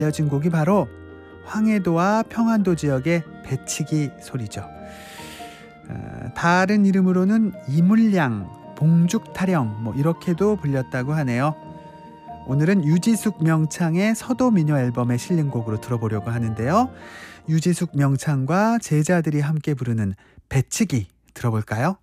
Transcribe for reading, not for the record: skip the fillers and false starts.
알려진 곡이 바로 황해도와 평안도 지역의 배치기 소리죠. 다른 이름으로는 이물량, 봉죽타령 이렇게도 불렸다고 하네요. 오늘은 유지숙 명창의 서도민요 앨범에 실린 곡으로 들어보려고 하는데요. 유지숙 명창과 제자들이 함께 부르는 배치기 들어볼까요?